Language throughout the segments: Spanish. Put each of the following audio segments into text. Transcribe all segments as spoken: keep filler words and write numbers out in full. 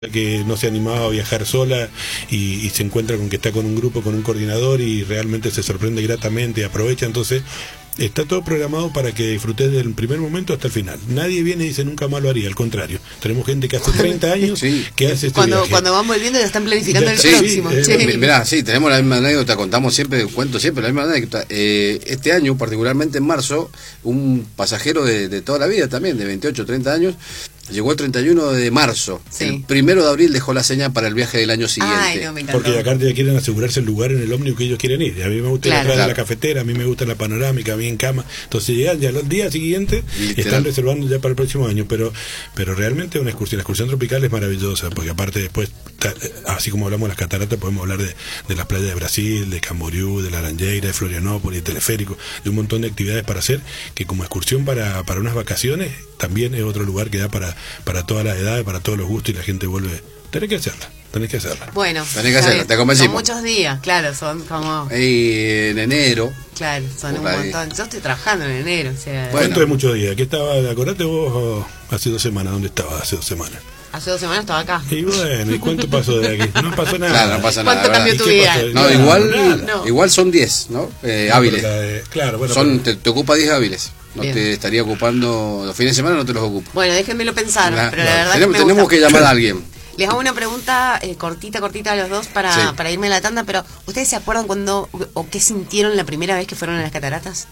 que no se animaba a viajar sola y, y se encuentra con que está con un grupo, con un coordinador y realmente se sorprende gratamente y aprovecha. Entonces está todo programado para que disfrutes del primer momento hasta el final. Nadie viene y dice nunca más lo haría, al contrario. Tenemos gente que hace treinta años sí. que hace este cuando, viaje. Cuando van volviendo ya están planificando ya, el sí, próximo. Eh, sí. Mirá, sí, tenemos la misma anécdota, contamos siempre, cuento siempre la misma anécdota. Eh, este año, particularmente en marzo, un pasajero de, de toda la vida también, de veintiocho, treinta años, llegó el treinta y uno de marzo. Sí. El primero de abril dejó la señal para el viaje del año siguiente. Ay, no, me Porque acá ya quieren asegurarse el lugar en el ómnibus que ellos quieren ir. A mí me gusta claro, ir atrás claro. de la cafetera, a mí me gusta la panorámica, a mí en cama. Entonces llegan ya los días siguientes, literal. Están reservando ya para el próximo año. Pero pero realmente una excursión, la excursión tropical es maravillosa, porque aparte después, así como hablamos de las cataratas, podemos hablar de, de las playas de Brasil, de Camboriú, de la Laranjeira, de Florianópolis, de teleférico, de un montón de actividades para hacer, que como excursión para, para unas vacaciones, también es otro lugar que da para, para todas las edades, para todos los gustos, y la gente vuelve. Tenés que hacerla, tenés que hacerla. Bueno, tenés que hacerla, te convencimos. Son muchos días, claro, son como... Y en enero. Claro, son un montón. Yo estoy trabajando en enero, o sea... Bueno. ¿Cuánto de muchos días? ¿Qué estaba? Acordate vos oh, hace dos semanas, ¿dónde estabas hace dos semanas? Hace dos semanas estaba acá. Y bueno, ¿y cuánto pasó de aquí? No pasó nada. Claro, no pasa nada. ¿Cuánto cambió tu vida? No, no, igual, no. igual son diez, ¿no? Eh, no hábiles. De, claro, bueno. Son, te, te ocupa diez hábiles. No Bien. Te estaría ocupando los fines de semana, no te los ocupo. Bueno, déjenmelo pensar, la, no. pero la verdad tenemos, que me tenemos gusta. que llamar a alguien. Les hago una pregunta eh, cortita, cortita a los dos para, sí. para irme a la tanda, pero ¿ustedes se acuerdan cuando o qué sintieron la primera vez que fueron a las cataratas?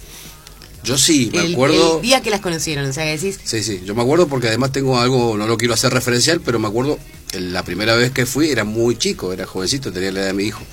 Yo sí, me el, acuerdo... El día que las conocieron, o sea, decís... Sí, sí, yo me acuerdo porque además tengo algo, no lo quiero hacer referencial, pero me acuerdo, la primera vez que fui era muy chico, era jovencito, tenía la edad de mi hijo.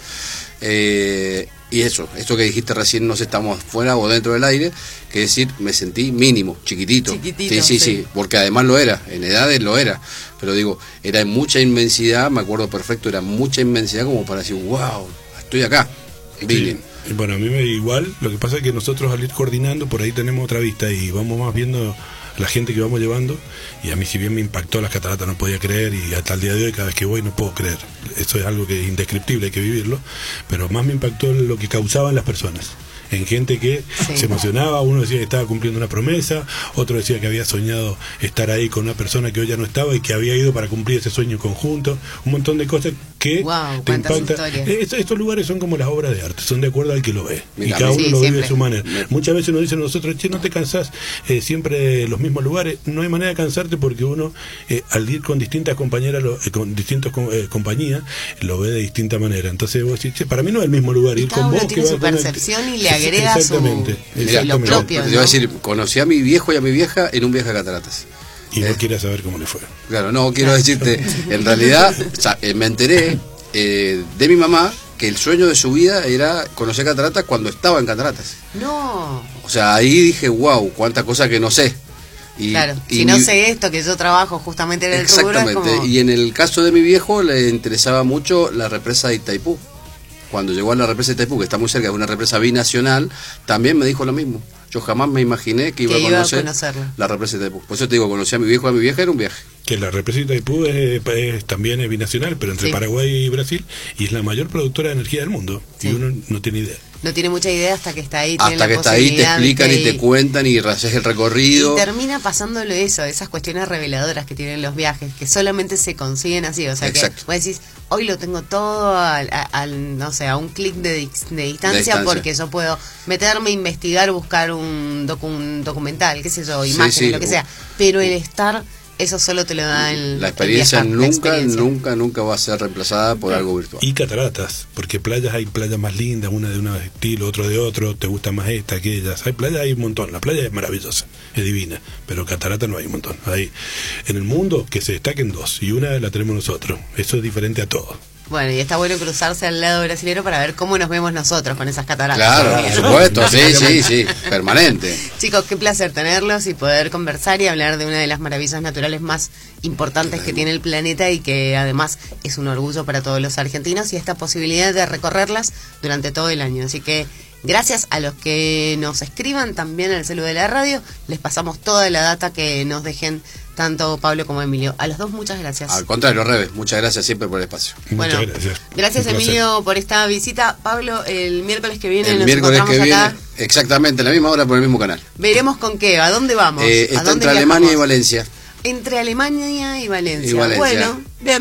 Eh, y eso, esto que dijiste recién, no sé, estamos fuera o dentro del aire, que decir, me sentí mínimo, chiquitito. Chiquitito, sí, sí, sí, sí, porque además lo era, en edades lo era, pero digo, era en mucha inmensidad, me acuerdo perfecto, era mucha inmensidad como para decir, wow, estoy acá, vine. Sí. Bueno, a mí me igual, lo que pasa es que nosotros al ir coordinando, por ahí tenemos otra vista y vamos más viendo la gente que vamos llevando, y a mí si bien me impactó las cataratas, no podía creer, y hasta el día de hoy cada vez que voy no puedo creer, eso es algo que es indescriptible, hay que vivirlo, pero más me impactó lo que causaban las personas, en gente que sí. se emocionaba, uno decía que estaba cumpliendo una promesa, otro decía que había soñado estar ahí con una persona que hoy ya no estaba y que había ido para cumplir ese sueño conjunto, un montón de cosas que wow, te impactan. Estos, estos lugares son como las obras de arte, son de acuerdo al que lo ve, Mira, y cada uno sí, lo siempre. vive de su manera. Muchas veces nos dicen nosotros, che, no te cansás eh, siempre los mismos lugares, no hay manera de cansarte porque uno eh, al ir con distintas compañeras, lo, eh, con distintas eh, compañías, lo ve de distinta manera. Entonces vos decís, che, para mí no es el mismo lugar, y ir cada con uno vos tiene que su va con percepción el... y le agrega exactamente, su, exactamente. lo propio, yo, ¿no? Te iba a decir, conocí a mi viejo y a mi vieja en un viaje a cataratas. Y eh, vos quieres saber cómo le fue. Claro, no, quiero decirte, en realidad o sea, me enteré eh, de mi mamá que el sueño de su vida era conocer cataratas cuando estaba en cataratas. No. O sea, ahí dije, wow, cuántas cosas que no sé. Y, claro, y si no mi... sé esto, que yo trabajo justamente en el exactamente, rubro, es como... y en el caso de mi viejo le interesaba mucho la represa de Itaipú. Cuando llegó a la represa de Itaipú, que está muy cerca de una represa binacional, también me dijo lo mismo. Yo jamás me imaginé que iba, que a, conocer iba a conocerla. La represa de Itaipú. Por eso te digo, conocí a mi viejo y a mi vieja, era un viaje. Que la represa de Itaipú es, es, también es binacional, pero entre sí. Paraguay y Brasil, y es la mayor productora de energía del mundo, sí. y uno no tiene idea. No tiene mucha idea hasta que está ahí. Hasta que está ahí, te explican y te cuentan y haces el recorrido. Y termina pasándolo eso, esas cuestiones reveladoras que tienen los viajes, que solamente se consiguen así. O sea, Exacto. que vos decís, hoy lo tengo todo al, al no sé, a un clic de, de, distancia de distancia porque yo puedo meterme, investigar, buscar un, docu, un documental, qué sé yo, imágenes, sí, sí. lo que sea. Pero el estar... Eso solo te lo da el La experiencia el viajar, nunca, la experiencia. nunca, nunca va a ser reemplazada por algo virtual. Y cataratas, porque playas hay playas más lindas, una de un estilo, otro de otro, te gusta más esta, aquellas. Hay playas, hay un montón, la playa es maravillosa, es divina, pero cataratas no hay un montón. Hay en el mundo que se destaquen dos, y una la tenemos nosotros, eso es diferente a todo. Bueno, y está bueno cruzarse al lado brasilero para ver cómo nos vemos nosotros con esas cataratas. Claro, por supuesto, sí, sí, sí, permanente. Chicos, qué placer tenerlos y poder conversar y hablar de una de las maravillas naturales más importantes que tiene el planeta y que además es un orgullo para todos los argentinos y esta posibilidad de recorrerlas durante todo el año. Así que gracias a los que nos escriban también al celu de la radio, les pasamos toda la data que nos dejen tanto Pablo como Emilio. A los dos muchas gracias. Al contrario, Rebe, muchas gracias siempre por el espacio. Bueno, muchas gracias. Gracias Emilio por esta visita. Pablo, el miércoles que viene el nos miércoles encontramos que acá. Viene, exactamente, a la misma hora por el mismo canal. Veremos con qué, a dónde vamos. Eh, ¿A está dónde entre viajamos? Alemania y Valencia. Entre Alemania y Valencia. Y Valencia. Bueno,